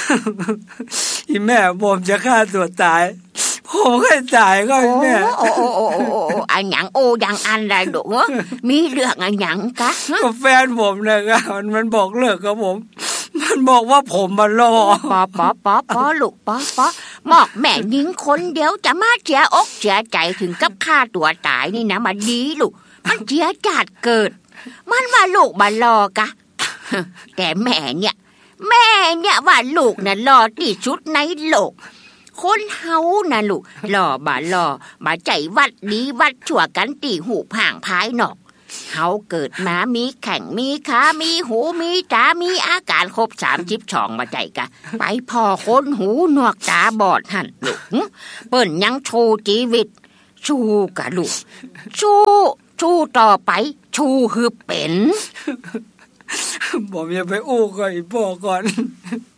อีแม่ผมจะฆ่าตัวตายผมให้ตายก็อีแม่โอ้อันหยังโอยังอันไรลูกมีเรื่องอันหยังกะก็แฟนผมนะครับมันบอกเลิกกับผมมันบอกว่าผมมารอปอลูกปอบอกแม่หญิงคนเดียวจะมาเสียอกเสียใจถึงกับฆ่าตัวตายนี่นะมาดีลูกมันเสียชาติเกิดมันว่าลูกมารอกะแต่แม่เนี่ยว่าลูกน่ะรอที่สุดในโลกคนเฮาน่ะลูกรอบ่ใจวัดดีวัดชั่วกันตีหูผ่างภายนอกเฮาเกิดมามีแข่งมีขามีหูมีตามีอาการครบ32มาใจกะไปพ่อคนหูหนวกตาบอดหั่นลูกเปิ้นยังโชว์ชีวิตชูกะลูกชูต่อไปชูคือเป็นผมอย่าไปอู้กับอีพ่อก่อน